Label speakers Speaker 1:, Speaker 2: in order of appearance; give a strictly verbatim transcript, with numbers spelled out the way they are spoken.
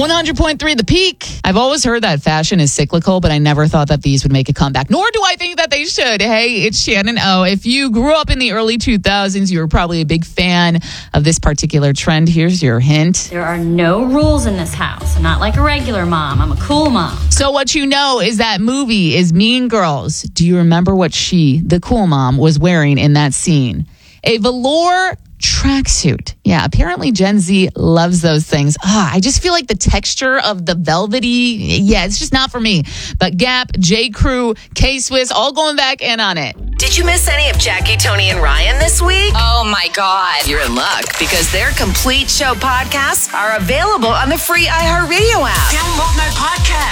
Speaker 1: one hundred point three The Peak. I've always heard that fashion is cyclical, but I never thought that these would make a comeback. Nor do I think that they should. Hey, it's Shannon O. If you grew up in the early two thousands, you were probably a big fan of this particular trend. Here's your hint.
Speaker 2: There are no rules in this house. I'm not like a regular mom. I'm a cool mom.
Speaker 1: So what you know is that movie is Mean Girls. Do you remember what she, the cool mom, was wearing in that scene? A velour tracksuit. Yeah, apparently Gen Z loves those things. Ah, I just feel like the texture of the velvety, yeah, it's just not for me. But Gap, J. Crew, K-Swiss, all going back in on it.
Speaker 3: Did you miss any of Jackie, Tony, and Ryan this week?
Speaker 4: Oh, my God.
Speaker 3: You're in luck because their complete show podcasts are available on the free iHeartRadio app.
Speaker 4: Download my podcast.